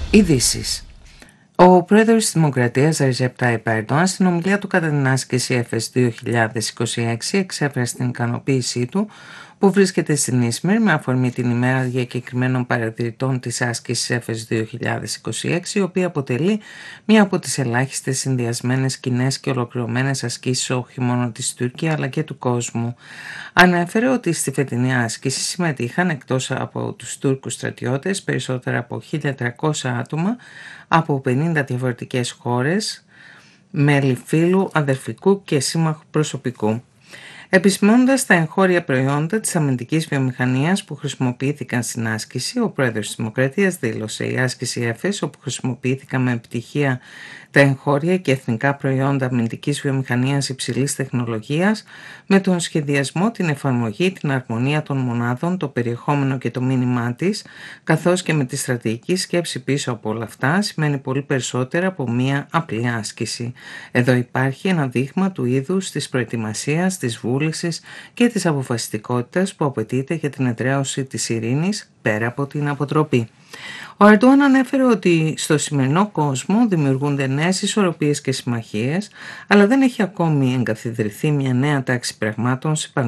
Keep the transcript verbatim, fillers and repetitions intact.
Ειδήσεις. Ο πρόεδρος της Δημοκρατίας Ρετζέπ Τάιπ Ερντογάν στην ομιλία του κατά την άσκηση ΕΦΕΣ δύο χιλιάδες είκοσι έξι εξέφρασε την ικανοποίησή του που βρίσκεται στην Ίσμυρ με αφορμή την ημέρα διακεκριμένων παρατηρητών της άσκησης ΕΦΕΣ δύο χιλιάδες είκοσι έξι, η οποία αποτελεί μία από τις ελάχιστες συνδυασμένες κοινές και ολοκληρωμένες ασκήσεις όχι μόνο της Τουρκία αλλά και του κόσμου. Ανέφερε ότι στη φετινή άσκηση συμμετείχαν εκτός από τους Τούρκους στρατιώτες περισσότερα από χίλια τριακόσια άτομα από πενήντα διαφορετικές χώρες, μέλη φύλου, αδερφικού και σύμμαχου προσωπικού. Επισημώνοντας τα εγχώρια προϊόντα της αμυντικής βιομηχανίας που χρησιμοποιήθηκαν στην άσκηση, ο πρόεδρος της Δημοκρατίας δήλωσε: «Η άσκηση ΕΦΕΣ, όπου χρησιμοποιήθηκαν με επιτυχία τα εγχώρια και εθνικά προϊόντα αμυντικής βιομηχανίας υψηλής τεχνολογίας, με τον σχεδιασμό, την εφαρμογή, την αρμονία των μονάδων, το περιεχόμενο και το μήνυμά της, καθώς και με τη στρατηγική σκέψη πίσω από όλα αυτά, σημαίνει πολύ περισσότερα από μία απλή άσκηση. Εδώ υπάρχει ένα δείγμα του είδους της προετοιμασίας, της βούλησης και της αποφασιστικότητας που απαιτείται για την εδραίωση της ειρήνης πέρα από την αποτροπή». Ο Ερντογάν ανέφερε ότι στο σημερινό κόσμο δημιουργούνται νέες ισορροπίες και συμμαχίες, αλλά δεν έχει ακόμη εγκαθιδρυθεί μια νέα τάξη πραγμάτων σε